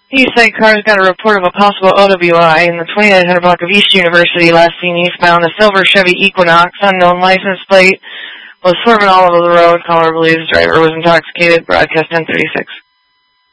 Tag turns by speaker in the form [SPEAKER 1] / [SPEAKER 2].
[SPEAKER 1] Eastside Cars got a report of a possible OWI in the 2900 block of East University, last seen eastbound. A silver Chevy Equinox, unknown license plate, was swerving all over the road. Caller believes driver was intoxicated. Broadcast 1036.